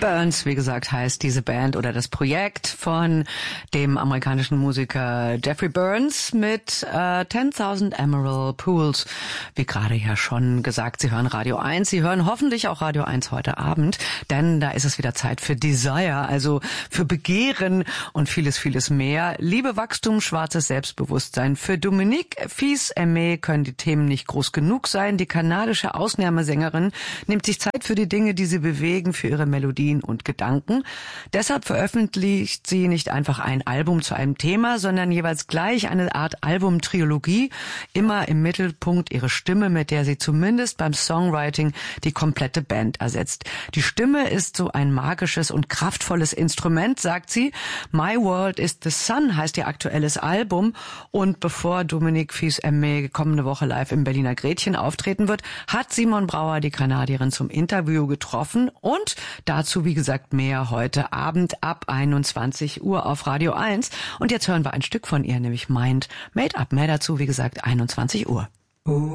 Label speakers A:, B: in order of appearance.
A: Burns, wie gesagt, heißt diese Band oder das Projekt von dem amerikanischen Musiker Jeffrey Burns mit 10.000 Emerald Pools. Wie gerade ja schon gesagt, Sie hören Radio 1. Sie hören hoffentlich auch Radio 1 heute Abend, denn da ist es wieder Zeit für Desire, also für Begehren und vieles, vieles mehr. Liebe, Wachstum, schwarzes Selbstbewusstsein. Für Dominique Fils-Aimé können die Themen nicht groß genug sein. Die kanadische Ausnahmesängerin nimmt sich Zeit für die Dinge, die sie bewegen, für ihre Melodien und Gedanken. Deshalb veröffentlicht sie nicht einfach ein Album zu einem Thema, sondern jeweils gleich eine Art Albumtrilogie. Immer im Mittelpunkt ihre Stimme, mit der sie zumindest beim Songwriting die komplette Band ersetzt. Die Stimme ist so ein magisches und kraftvolles Instrument, sagt sie. My World is the Sun heißt ihr aktuelles Album. Und bevor Dominique Fils-Aimé kommende Woche live im Berliner Gretchen auftreten wird, hat Simon Brauer die Kanadierin zum Interview getroffen. Und dazu, wie gesagt, mehr heute Abend ab 21 Uhr auf Radio 1. Und jetzt hören wir ein Stück von ihr, nämlich Mind Made Up. Mehr dazu, wie gesagt, 21 Uhr.